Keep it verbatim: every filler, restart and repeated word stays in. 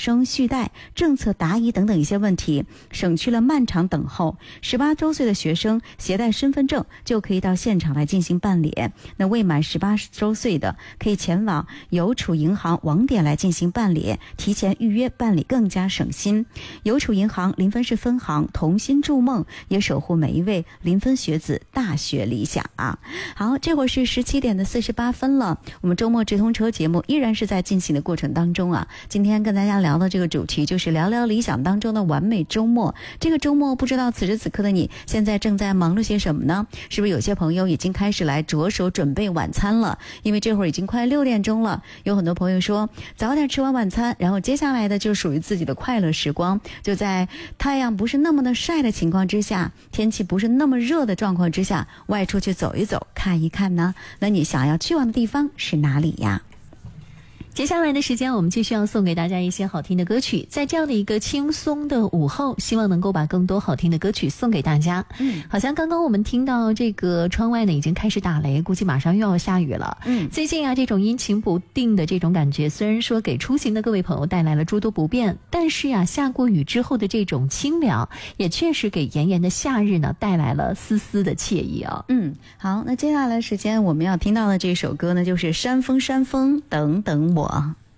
生续贷、政策答疑等等一些问题，省去了漫长等候。十八周岁的学生携带身份证就可以到现场来进行办理。那未满十八周岁的可以前往邮储银行网点来进行办理，提前预约办理更加省心。邮储银行临汾市分行同心筑梦，也守护每一位临汾学子大学理想啊！好，这会儿是十七点的四十八分了，我们周末直通车节目依然是在进行的过程当中啊。今天跟大家聊的这个主题就是聊聊理想当中的完美周末。这个周末不知道此时此刻的你现在正在忙碌些什么呢？是不是有些朋友已经开始来着手准备晚餐了？因为这会儿已经快六点钟了，有很多朋友说早点吃完晚餐，然后接下来的就属于自己的快乐时光，就在太阳不是那么的晒的情况之下，天气不是那么热的状况之下，外出去走一走看一看呢。那你想要去往的地方是哪里呀？ 接下来的时间我们继续要送给大家一些好听的歌曲，在这样的一个轻松的午后，希望能够把更多好听的歌曲送给大家。嗯，好像刚刚我们听到这个窗外呢已经开始打雷，估计马上又要下雨了。嗯，最近啊这种阴晴不定的这种感觉，虽然说给出行的各位朋友带来了诸多不便，但是啊下过雨之后的这种清凉，也确实给炎炎的夏日呢带来了丝丝的惬意啊。 嗯，好，那接下来时间我们要听到的这首歌呢，就是山风山风等等我。